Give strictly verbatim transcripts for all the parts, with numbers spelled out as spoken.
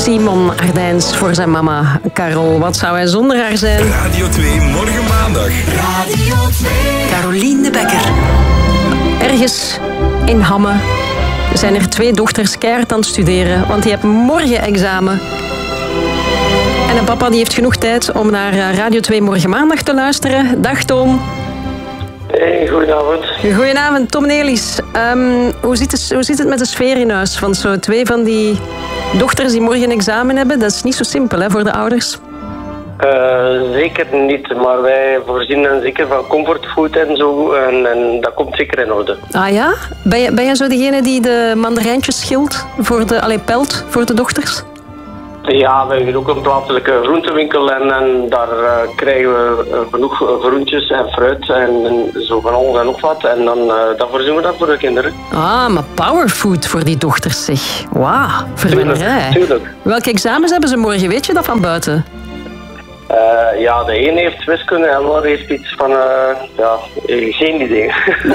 Simon Ardijns voor zijn mama Carol. Wat zou hij zonder haar zijn? Radio twee, morgen maandag. Radio twee. Carolien de Bekker. Ergens in Hamme zijn er twee dochters keihard aan het studeren, want die hebben morgen examen. En een papa die heeft genoeg tijd om naar Radio twee morgen maandag te luisteren. Dag Tom. Hey, goedenavond. Goedenavond, Tom Nelis. Um, hoe, zit het, hoe zit het met de sfeer in huis? Want zo twee van die dochters die morgen examen hebben, dat is niet zo simpel hè, voor de ouders. Uh, zeker niet, maar wij voorzien dan zeker van comfortfood en zo. En, en dat komt zeker in orde. Ah ja? Ben je, ben je zo degene die de mandarijntjes schilt, voor de, allee, pelt voor de dochters? Ja, we hebben ook een plaatselijke groentewinkel en, en daar uh, krijgen we uh, genoeg groentjes en fruit en, en zo van alles en nog wat. En dan uh, dat voorzien we dat voor de kinderen. Ah, maar powerfood voor die dochters zeg. Wauw, verwennerij. Tuurlijk, tuurlijk. Welke examens hebben ze morgen? Weet je dat van buiten? Uh, ja, de een heeft wiskunde en de ander heeft iets van, uh, ja, geen idee.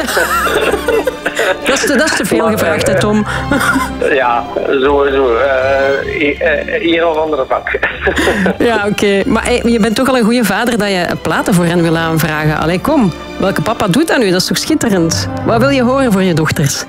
dat, is te, dat is te veel maar, gevraagd, hè, Tom? ja, sowieso. Uh, een of andere vak. ja, oké. Okay. Maar hey, je bent toch al een goede vader dat je platen voor hen wil aanvragen. Allee, kom. Welke papa doet dat nu? Dat is toch schitterend? Wat wil je horen voor je dochters?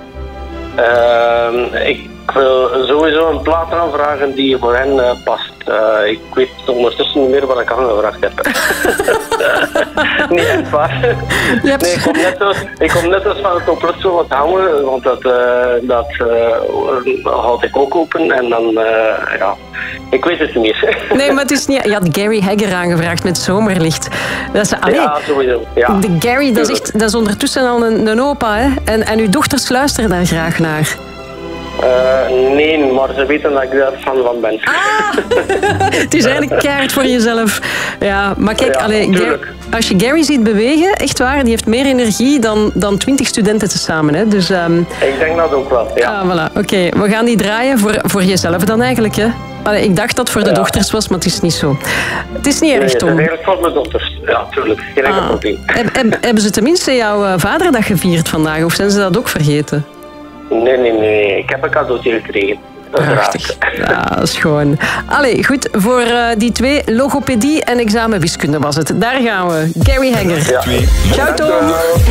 Uh, ik wil sowieso een plaat aanvragen die voor hen uh, past. Uh, ik weet ondertussen niet meer wat ik aangevraagd heb. niet echt waar. Nee, ik kom net eens, ik kom net eens van het Complotzo wat hangen, want dat, uh, dat uh, houd ik ook open en dan, uh, ja, ik weet het niet. nee, maar het is niet... Je had Gary Hegger aangevraagd met Zomerlicht. Dat is, allee, ja, sowieso. Ja. De Gary, dat is, echt, dat is ondertussen al een, een opa, hè? En, en uw dochters luisteren daar graag naar. Uh, nee, maar ze weten dat ik daar fan van ben. Ah, het is eigenlijk keihard voor jezelf. Ja, maar kijk, ja, allee, Gary, als je Gary ziet bewegen, echt waar, die heeft meer energie dan, dan twintig studenten tezamen. Hè? Dus, um, ik denk dat ook wel, ja. Ah, voilà, oké. Okay. We gaan die draaien voor, voor jezelf dan eigenlijk, hè? Allee, ik dacht dat het voor de ja. dochters was, maar het is niet zo. Het is niet erg, Tom. Nee, het is eigenlijk voor mijn dochters. Ja, tuurlijk. Geen enkel ah. probleem. Heb, heb, hebben ze tenminste jouw vaderdag gevierd vandaag, of zijn ze dat ook vergeten? Nee, nee, nee. Ik heb een cadeautje gekregen. Prachtig. Ja, dat is gewoon. Allee, goed. Voor uh, die twee, logopedie en examen wiskunde was het. Daar gaan we. Gary Hegger. Ja. Ciao, Tom.